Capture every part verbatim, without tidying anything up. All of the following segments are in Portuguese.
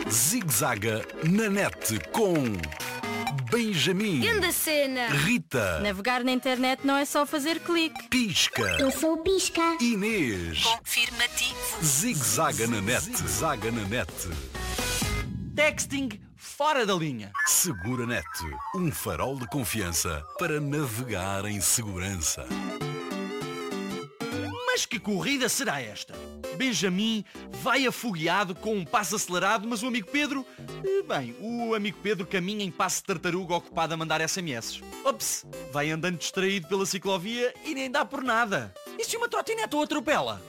Zigzaga na net com Benjamin, Grande cena. Rita, Navegar na internet não é só fazer clique. Pisca, Eu sou o Pisca. Inês. Confirmativo. Zigzaga na net, zigzaga na net. Texting fora da linha. Segura Net, um farol de confiança para navegar em segurança. Mas que corrida será esta? Benjamin vai afogueado com um passo acelerado, mas o amigo Pedro... eh, Bem, o amigo Pedro caminha em passo de tartaruga ocupado a mandar S M S. Ops, vai andando distraído pela ciclovia e nem dá por nada. E se uma trotinete o atropela?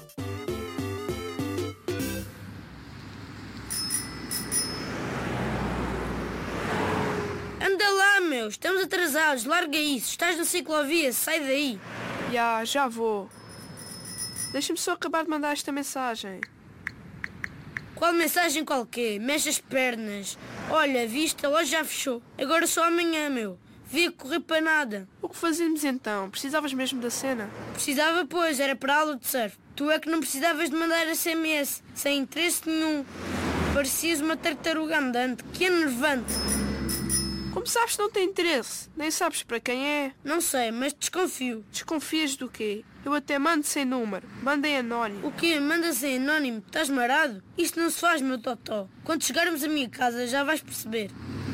Anda lá, meu. Estamos atrasados. Larga isso. Estás na ciclovia. Sai daí. Já, já vou. Deixa-me só acabar de mandar esta mensagem. Qual mensagem qualquer? Mexe as pernas. Olha, viste? A loja já fechou. Agora só amanhã, meu. Via correr para nada. O que fazemos então? Precisavas mesmo da cena? Precisava, pois. Era para a aula de surf. Tu é que não precisavas de mandar S M S. Sem interesse nenhum. Parecias uma tartaruga andante. Que enervante. Como sabes que não tem interesse? Nem sabes para quem é? Não sei, mas desconfio. Desconfias do quê? Eu até mando sem número. Mando em anónimo. O quê? Mandas em anónimo? Estás marado? Isto não se faz, meu totó. Quando chegarmos à minha casa já vais perceber.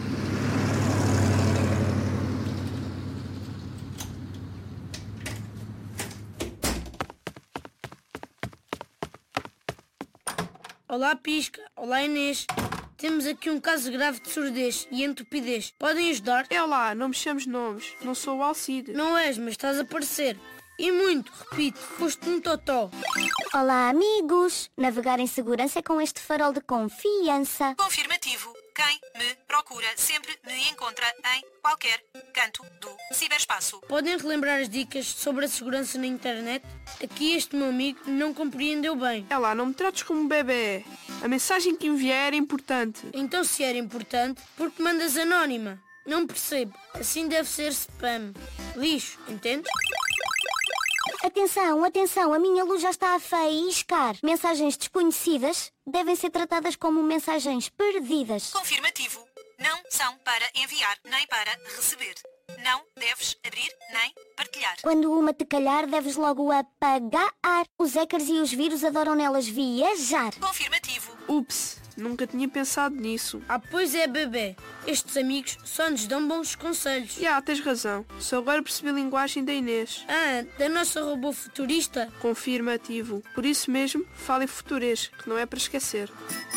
Olá, Pisca. Olá, Inês. Temos aqui um caso grave de surdez e entupidez. Podem ajudar? É lá, não me chames nomes. Não sou o Alcide. Não és, mas estás a parecer. E muito, repito, foste um totó. Olá, amigos. Navegar em segurança é com este farol de confiança. Confirmativo. Quem me procura sempre me encontra em qualquer canto do ciberespaço. Podem relembrar as dicas sobre a segurança na internet? Aqui este meu amigo não compreendeu bem. É lá, não me trates como um bebê. A mensagem que enviei era importante. Então se era importante, por que mandas anónima? Não percebo. Assim deve ser spam. Lixo, entendes? Atenção, atenção, a minha luz já está a faiscar. Mensagens desconhecidas devem ser tratadas como mensagens perdidas. Confirmativo. Não são para enviar nem para receber. Não deves abrir nem partilhar. Quando uma te calhar, deves logo apagar. Os hackers e os vírus adoram nelas viajar. Confirmativo. Ups, nunca tinha pensado nisso. Ah, pois é, bebê. Estes amigos só nos dão bons conselhos. Já, tens razão. Só agora percebi a linguagem da Inês. Ah, da nossa robô futurista? Confirmativo. Por isso mesmo, fala em futurês, que não é para esquecer.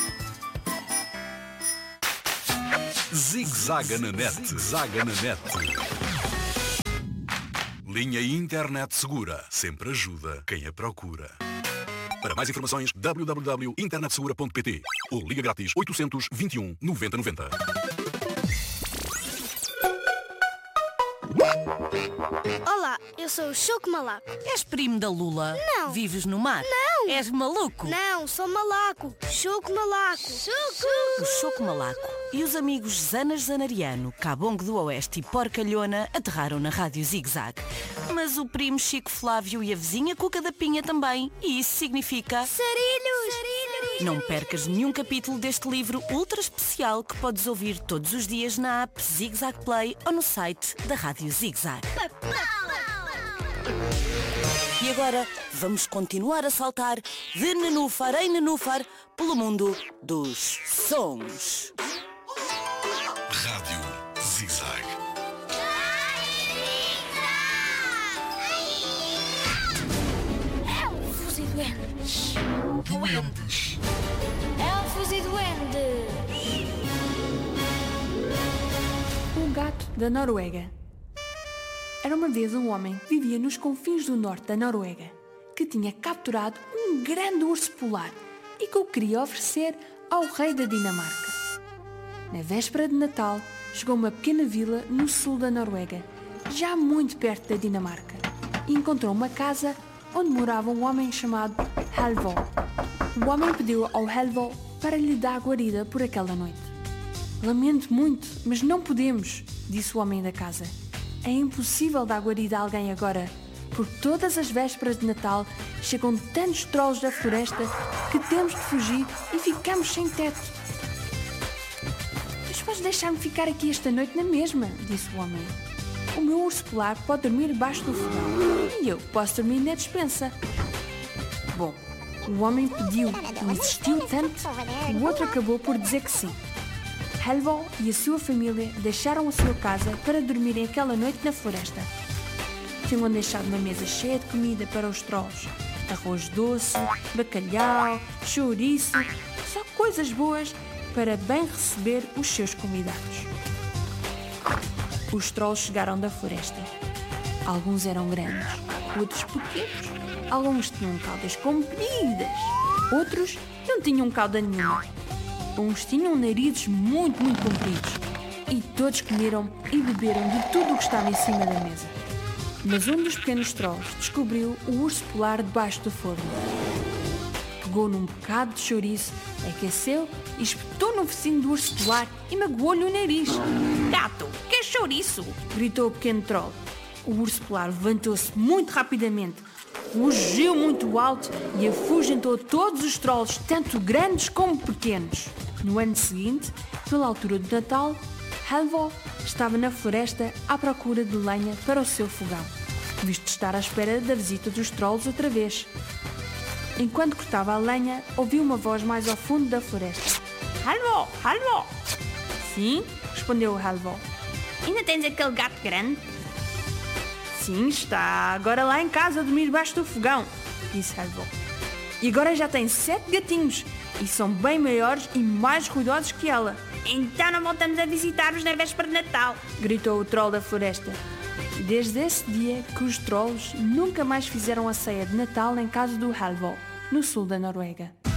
Zigzaga na net, zaga na net. Linha Internet Segura sempre ajuda quem a procura. Para mais informações, w w w ponto internet segura ponto p t ou liga grátis oitocentos, vinte e um, noventa, noventa. Olá, eu sou o Choco Malaco. És primo da Lula? Não. Vives no mar? Não. És maluco? Não, sou Malaco. Choco Malaco. Choco. O Choco Malaco e os amigos Zanas Zanariano, Cabongo do Oeste e Porcalhona aterraram na Rádio Zig-Zag. Mas o primo Chico Flávio e a vizinha Cuca da Pinha também. E isso significa... Sarilhos. Sarilhos. Não percas nenhum capítulo deste livro ultra especial que podes ouvir todos os dias na app Zig-Zag Play ou no site da Rádio Zig-Zag. E agora vamos continuar a saltar de nenúfar em nenúfar pelo mundo dos sons. Rádio Zig-Zag. Elfos e duendes. Duendes. Elfos e duendes. O gato da Noruega. Era uma vez um homem que vivia nos confins do norte da Noruega, que tinha capturado um grande urso polar e que o queria oferecer ao rei da Dinamarca. Na véspera de Natal, chegou a uma pequena vila no sul da Noruega, já muito perto da Dinamarca, e encontrou uma casa onde morava um homem chamado Halvor. O homem pediu ao Halvor para lhe dar guarida por aquela noite. Lamento muito, mas não podemos, disse o homem da casa. É impossível dar guarida a alguém agora, porque todas as vésperas de Natal chegam tantos trolls da floresta que temos de fugir e ficamos sem teto. Mas podes deixar-me ficar aqui esta noite na mesma, disse o homem. O meu urso polar pode dormir debaixo do fogão e eu posso dormir na despensa. Bom, o homem pediu e insistiu tanto que o outro acabou por dizer que sim. Halvor e a sua família deixaram a sua casa para dormirem aquela noite na floresta. Tinham deixado uma mesa cheia de comida para os trolls. Arroz doce, bacalhau, chouriço, só coisas boas para bem receber os seus convidados. Os trolls chegaram da floresta. Alguns eram grandes, outros pequenos. Alguns tinham caudas compridas, outros não tinham cauda nenhuma. Uns tinham narizes muito, muito compridos. E todos comeram e beberam de tudo o que estava em cima da mesa. Mas um dos pequenos trolls descobriu o urso polar debaixo do forno. Pegou num bocado de chouriço, aqueceu e espetou no focinho do urso polar e magoou-lhe o nariz. Gato, que chouriço! Gritou o pequeno troll. O urso polar levantou-se muito rapidamente, rugiu muito alto e afugentou todos os trolls, tanto grandes como pequenos. No ano seguinte, pela altura do Natal, Halvor estava na floresta à procura de lenha para o seu fogão, visto estar à espera da visita dos trolls outra vez. Enquanto cortava a lenha, ouviu uma voz mais ao fundo da floresta. Halvor, Halvor! Sim, respondeu o Halvor. Ainda tens aquele gato grande? Sim, está agora lá em casa a dormir debaixo do fogão, disse Halvor. E agora já tem sete gatinhos e são bem maiores e mais ruidosos que ela. Então não voltamos a visitar-vos na véspera de Natal, gritou o troll da floresta. Desde esse dia que os trolls nunca mais fizeram a ceia de Natal em casa do Halvor, no sul da Noruega.